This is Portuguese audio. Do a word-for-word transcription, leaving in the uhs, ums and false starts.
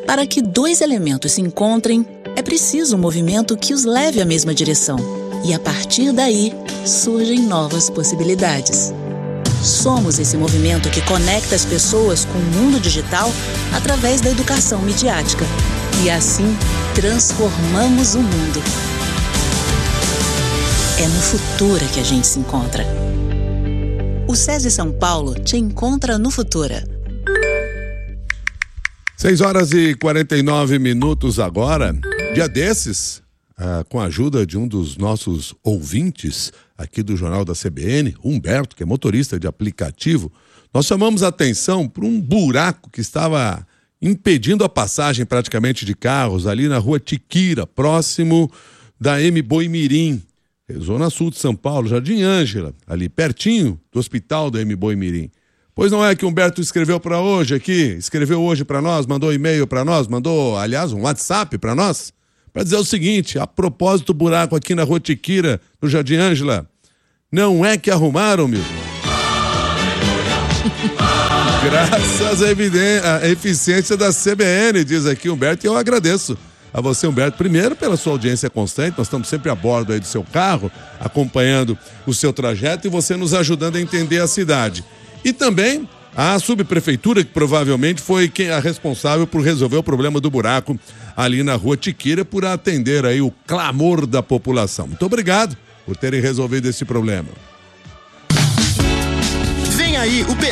Para que dois elementos se encontrem, é preciso um movimento que os leve à mesma direção. E a partir daí, surgem novas possibilidades. Somos esse movimento que conecta as pessoas com o mundo digital através da educação midiática. E assim, transformamos o mundo. É no Futura que a gente se encontra. O SESI São Paulo te encontra no Futura. seis horas e quarenta e nove minutos agora. Dia desses, ah, com a ajuda de um dos nossos ouvintes aqui do Jornal da C B N, Humberto, que é motorista de aplicativo, nós chamamos a atenção para um buraco que estava impedindo a passagem praticamente de carros ali na rua Tiquira, próximo da M. Boimirim, zona sul de São Paulo, Jardim Ângela, ali pertinho do hospital da M. Boimirim. Pois não é que o Humberto escreveu para hoje aqui, escreveu hoje para nós, mandou e-mail para nós, mandou, aliás, um WhatsApp para nós, para dizer o seguinte: a propósito do buraco aqui na rua Tiquira, no Jardim Ângela, não é que arrumaram, meu? Graças à, eviden- à eficiência da C B N, diz aqui Humberto, e eu agradeço a você, Humberto, primeiro pela sua audiência constante. Nós estamos sempre a bordo aí do seu carro, acompanhando o seu trajeto e você nos ajudando a entender a cidade. E também a subprefeitura, que provavelmente foi quem é responsável por resolver o problema do buraco ali na rua Tiquira, por atender aí o clamor da população. Muito obrigado por terem resolvido esse problema. Vem aí o P